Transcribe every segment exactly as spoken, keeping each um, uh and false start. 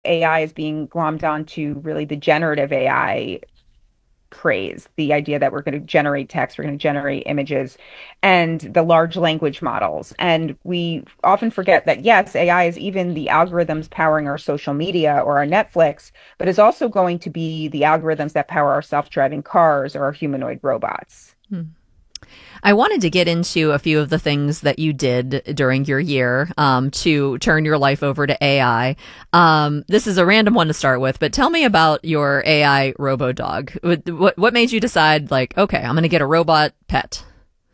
A I is being glommed onto really the generative A I craze, the idea that we're going to generate text, we're going to generate images, and the large language models. And we often forget that, yes, A I is even the algorithms powering our social media or our Netflix, but is also going to be the algorithms that power our self-driving cars or our humanoid robots. Hmm. I wanted to get into a few of the things that you did during your year um, to turn your life over to A I. Um, this is a random one to start with, but tell me about your A I robo dog. What, what made you decide, like, okay, I'm going to get a robot pet?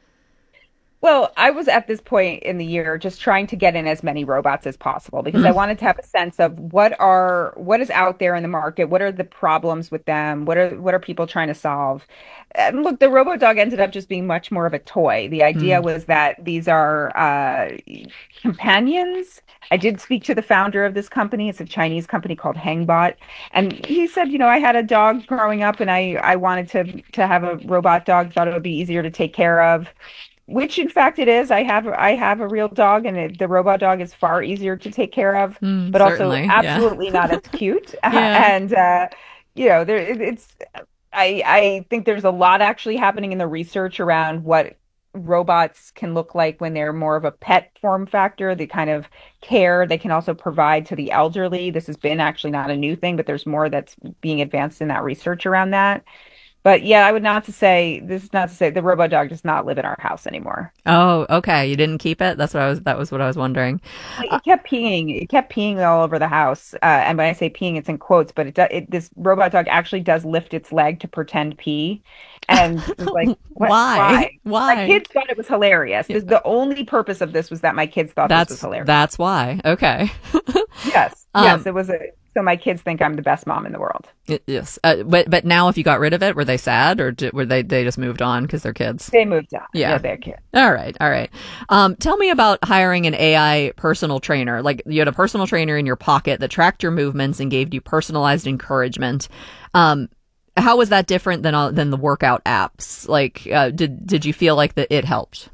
Well, I was at this point in the year just trying to get in as many robots as possible because I Mm, wanted to have a sense of what are what is out there in the market, what are the problems with them, what are what are people trying to solve. And look, the RoboDog ended up just being much more of a toy. The idea mm, was that these are uh, companions. I did speak to the founder of this company. It's a Chinese company called Hangbot, and he said, you know, I had a dog growing up, and I I wanted to to have a robot dog. Thought it would be easier to take care of, which in fact it is. I have I have a real dog, and it, the robot dog is far easier to take care of, mm, but also certainly, yeah. absolutely not as cute. Yeah. and uh, you know, there it, it's I I think there's a lot actually happening in the research around what robots can look like when they're more of a pet form factor, the kind of care they can also provide to the elderly. This has been actually not a new thing, but there's more that's being advanced in that research around that. But yeah, I would not to say this is not to say the robot dog does not live in our house anymore. Oh, okay. You didn't keep it? That's what I was, that was what I was wondering. Like, Uh, it kept peeing. It kept peeing all over the house. Uh, and when I say peeing, it's in quotes. But it, do, it this robot dog actually does lift its leg to pretend pee, and it was like, what? why? Why? My Why? kids thought it was hilarious. Yeah, This, the only purpose of this was that my kids thought this was that's, hilarious. that's why. Okay. Yes, yes, Um, it was a. So my kids think I'm the best mom in the world. y- yes. Uh, but, but now if you got rid of it, were they sad or did, were they, they just moved on because they're kids? They moved on. Yeah, Yeah. they're kids. All right. All right. Um, tell me about hiring an A I personal trainer. Like you had a personal trainer in your pocket that tracked your movements and gave you personalized encouragement. Um, how was that different than uh, than the workout apps? Like, uh, did did you feel like that it helped?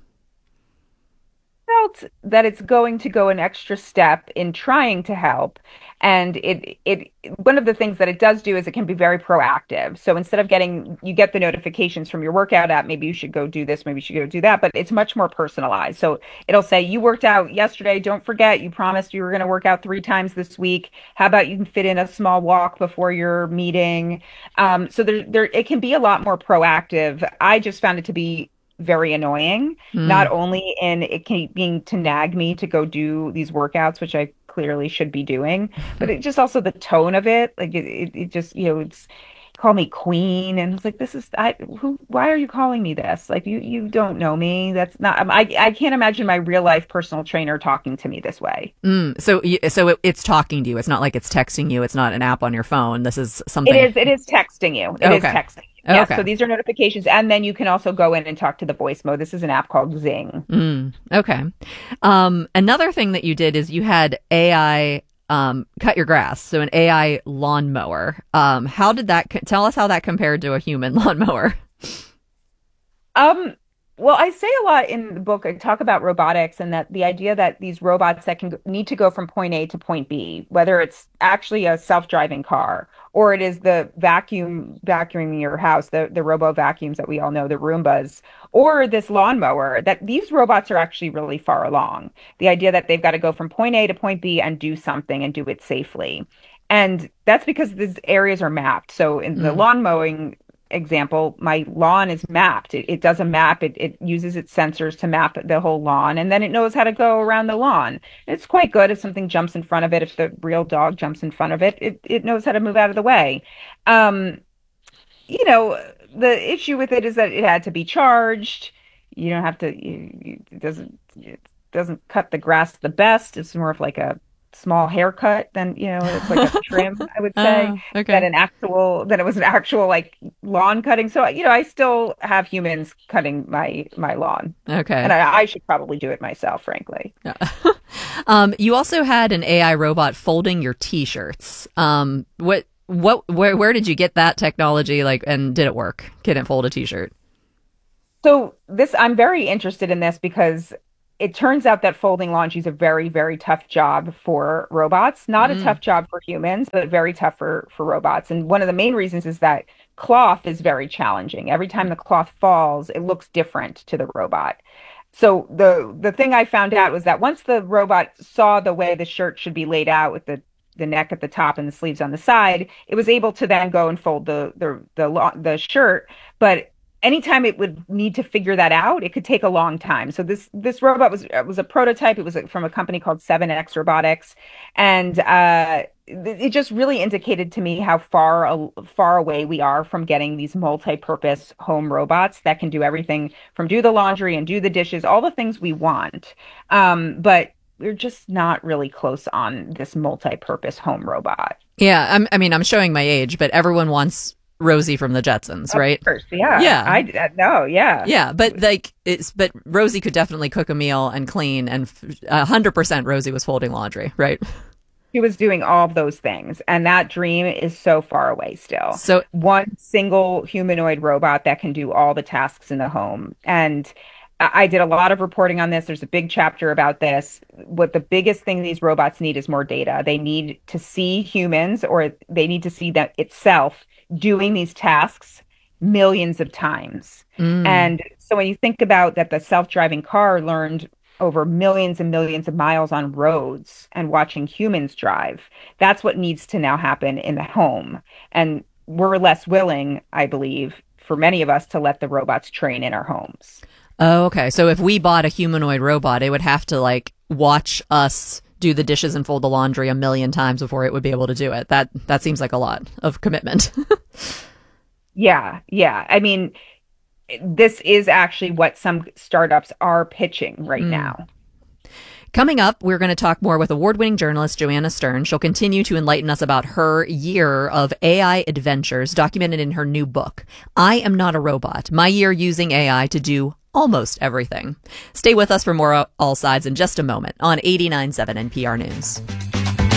Felt that it's going to go an extra step in trying to help. And it it one of the things that it does do is it can be very proactive. So instead of getting you get the notifications from your workout app, maybe you should go do this, maybe you should go do that, but it's much more personalized. So it'll say you worked out yesterday, don't forget you promised you were going to work out three times this week. How about you can fit in a small walk before your meeting? Um, so there there it can be a lot more proactive. I just found it to be very annoying, not Mm, only in it can, being to nag me to go do these workouts, which I clearly should be doing, but it just also the tone of it, like it, it, it just, you know, it's call me queen, and it's like this is I who why are you calling me this? Like you you don't know me. That's not I I can't imagine my real life personal trainer talking to me this way. mm. So y- so it, it's talking to you. It's not like it's texting you. It's not an app on your phone. This is It something. is it is texting you. It is Okay. texting. Yes, Okay. so these are notifications, and then you can also go in and talk to the voice mode. This is an app called Zing. Mm, okay. Um, another thing that you did is you had A I um, cut your grass, so an A I lawnmower. Um, how did that co- tell us how that compared to a human lawnmower? Um, well, I say a lot in the book. I talk about robotics and that the idea that these robots that can go- need to go from point A to point B, whether it's actually a self-driving car or it is the vacuum vacuuming your house, the the robo vacuums that we all know, the Roombas, or this lawnmower, that these robots are actually really far along. The idea that they've got to go from point A to point B and do something and do it safely. And that's because these areas are mapped. So in the Mm, lawn mowing example, my lawn is mapped. It, it does a map. It, it uses its sensors to map the whole lawn, and then it knows how to go around the lawn. It's quite good if something jumps in front of it. If the real dog jumps in front of it, it, it knows how to move out of the way. Um, you know, the issue with it is that it had to be charged. You don't have to, you, you- it doesn't, it doesn't cut the grass the best. It's more of like a small haircut than, you know, it's like a trim, I would say, oh, than okay. an actual, than it was an actual like lawn cutting. So, you know, I still have humans cutting my my lawn. And Okay. I, I should probably do it myself, frankly. Yeah. Um, you also had an A I robot folding your t-shirts. Um, what, what, where, where did you get that technology? Like, and did it work? Can it fold a t-shirt? So this, I'm very interested in this because it turns out that folding laundry is a very, very tough job for robots. Not a Mm. tough job for humans, but very tough for, for robots. And one of the main reasons is that cloth is very challenging. Every time the cloth falls, it looks different to the robot. So the the thing I found out was that once the robot saw the way the shirt should be laid out with the the neck at the top and the sleeves on the side, it was able to then go and fold the the the, lo- the shirt. But anytime it would need to figure that out, it could take a long time. So this this robot was was a prototype. It was from a company called seven X Robotics, and uh, it just really indicated to me how far far away we are from getting these multi-purpose home robots that can do everything from do the laundry and do the dishes, all the things we want. Um, but we're just not really close on this multi-purpose home robot. Yeah, I'm, I mean, I'm showing my age, but everyone wants Rosie from the Jetsons, Of right? course, yeah. Yeah. I uh, no, yeah. Yeah, but like it's but Rosie could definitely cook a meal and clean, and a hundred percent Rosie was folding laundry, right? She was doing all of those things, and that dream is so far away still. So One single humanoid robot that can do all the tasks in the home. And I I did a lot of reporting on this. There's a big chapter about this. What the biggest thing these robots need is more data. They need to see humans, or they need to see that itself doing these tasks millions of times. mm, And so when you think about that, the self-driving car learned over millions and millions of miles on roads and watching humans drive. That's what needs to now happen in the home. And we're less willing, I believe, for many of us to let the robots train in our homes. oh, okay. So if we bought a humanoid robot, it would have to like watch us do the dishes and fold the laundry a million times before it would be able to do it. That that seems like a lot of commitment. Yeah, yeah. I mean, this is actually what some startups are pitching right Mm. now. Coming up, we're going to talk more with award-winning journalist Joanna Stern. She'll continue to enlighten us about her year of A I adventures documented in her new book, I Am Not a Robot, My Year Using A I to Do Almost Everything. Stay with us for more All Sides in just a moment on eighty-nine point seven N P R News.